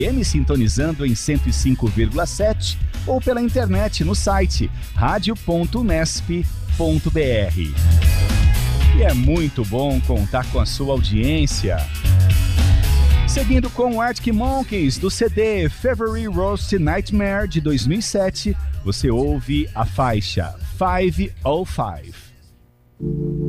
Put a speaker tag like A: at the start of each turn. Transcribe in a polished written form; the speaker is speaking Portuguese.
A: FM sintonizando em 105,7 ou pela internet no site radio.unesp.br. E é muito bom contar com a sua audiência. Seguindo com Arctic Monkeys, do CD February Roast Nightmare de 2007, você ouve a faixa 505.